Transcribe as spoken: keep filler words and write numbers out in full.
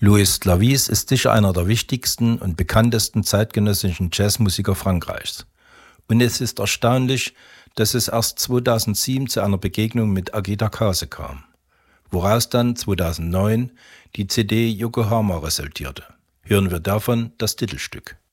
Louis Clavis ist sicher einer der wichtigsten und bekanntesten zeitgenössischen Jazzmusiker Frankreichs. Und es ist erstaunlich, dass es erst zweitausendsieben zu einer Begegnung mit Agita Kase kam, woraus dann zweitausendneun die C D Yokohama resultierte. Hören wir davon das Titelstück.